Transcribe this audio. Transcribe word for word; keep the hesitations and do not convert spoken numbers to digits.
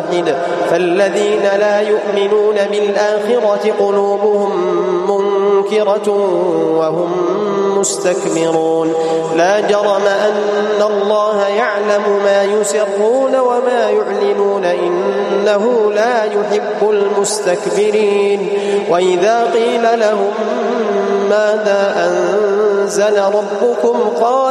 فالذين لا يؤمنون بالآخرة قلوبهم منكرة وهم مستكبرون لا جرم أن الله يعلم ما يسرون وما يعلنون إنه لا يحب المستكبرين. وإذا قيل لهم ماذا أنزل ربكم قال